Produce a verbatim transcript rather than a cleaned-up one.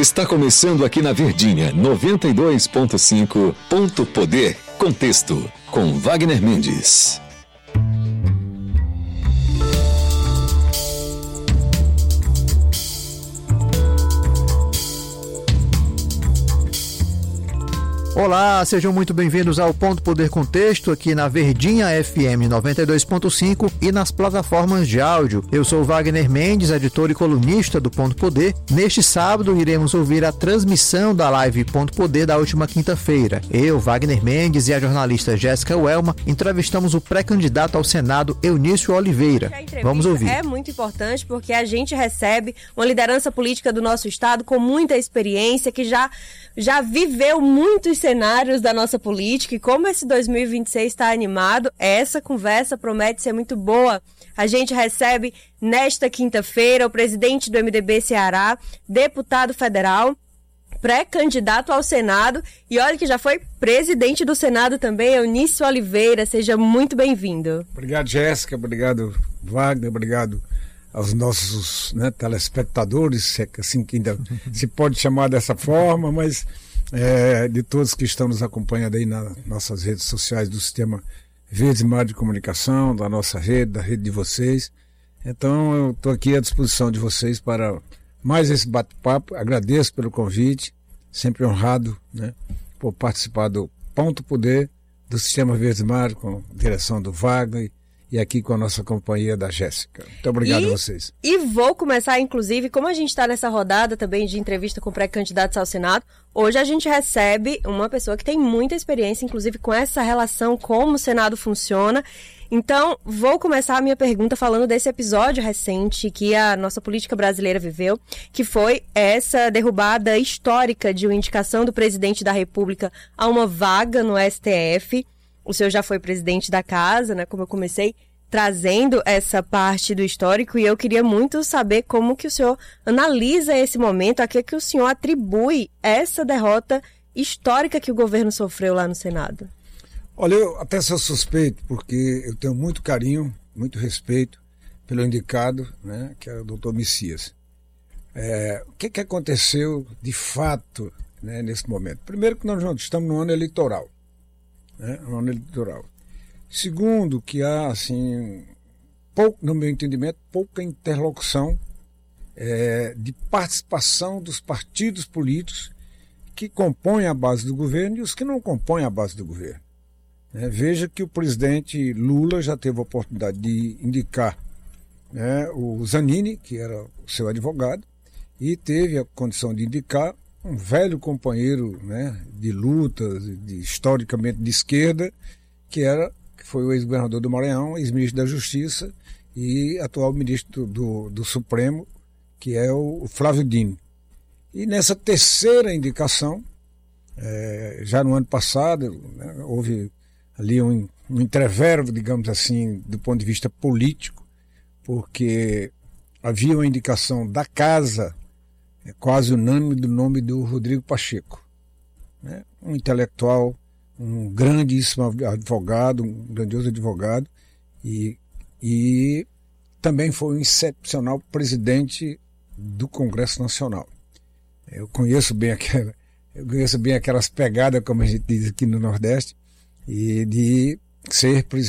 Está começando aqui na Verdinha, noventa e dois ponto cinco, Ponto Poder, Contexto, com Wagner Mendes. Olá, sejam muito bem-vindos ao Ponto Poder Contexto, aqui na Verdinha F M noventa e dois ponto cinco e nas plataformas de áudio. Eu sou Wagner Mendes, editor e colunista do Ponto Poder. Neste sábado, iremos ouvir a transmissão da live Ponto Poder da última quinta-feira. Eu, Wagner Mendes e a jornalista Jéssica Welma entrevistamos o pré-candidato ao Senado, Eunício Oliveira. Vamos ouvir. É muito importante porque a gente recebe uma liderança política do nosso estado com muita experiência, que já, já viveu muitos cenários da nossa política, e como esse dois mil e vinte e seis está animado, essa conversa promete ser muito boa. A gente recebe nesta quinta-feira o presidente do M D B Ceará, deputado federal, pré-candidato ao Senado, e olha que já foi presidente do Senado também, Eunício Oliveira. Seja muito bem-vindo. Obrigado, Jéssica, obrigado, Wagner, obrigado aos nossos, né, telespectadores, assim que ainda se pode chamar dessa forma, mas É, de todos que estão nos acompanhando aí nas nossas redes sociais do Sistema Verdes e Mares de Comunicação, da nossa rede, da rede de vocês. Então eu estou aqui à disposição de vocês para mais esse bate-papo. Agradeço pelo convite, sempre honrado, né, por participar do Ponto Poder do Sistema Verdes e Mares, com a direção do Wagner e aqui com a nossa companhia da Jéssica. Muito obrigado e, a vocês. E vou começar, inclusive, como a gente está nessa rodada também de entrevista com pré-candidatos ao Senado, hoje a gente recebe uma pessoa que tem muita experiência, inclusive, com essa relação, como o Senado funciona. Então, vou começar a minha pergunta falando desse episódio recente que a nossa política brasileira viveu, que foi essa derrubada histórica de uma indicação do presidente da República a uma vaga no S T F. O senhor já foi presidente da casa, né? Como eu comecei trazendo essa parte do histórico, e eu queria muito saber como que o senhor analisa esse momento, a que, que o senhor atribui essa derrota histórica que o governo sofreu lá no Senado. Olha, eu até sou suspeito, porque eu tenho muito carinho, muito respeito pelo indicado, né, que é o doutor Messias. É, o que, que aconteceu de fato, né, nesse momento? Primeiro que nós estamos no ano eleitoral. Né, no ano eleitoral. Segundo, que há, assim, pouco, no meu entendimento, pouca interlocução é, de participação dos partidos políticos que compõem a base do governo e os que não compõem a base do governo. É, veja que o presidente Lula já teve a oportunidade de indicar, né, o Zanini, que era o seu advogado, e teve a condição de indicar um velho companheiro, né, de lutas, de, historicamente de esquerda, que era que foi o ex-governador do Maranhão, ex-ministro da Justiça e atual ministro do, do Supremo, que é o, o Flávio Dino. E nessa terceira indicação, é, já no ano passado, né, houve ali um, um entreverbo, digamos assim, do ponto de vista político, porque havia uma indicação da casa é quase unânime do nome do Rodrigo Pacheco, né? Um intelectual, um grandíssimo advogado, um grandioso advogado, e, e também foi um excepcional presidente do Congresso Nacional. Eu conheço bem, aquela, eu conheço bem aquelas pegadas, como a gente diz aqui no Nordeste, e de ser presidente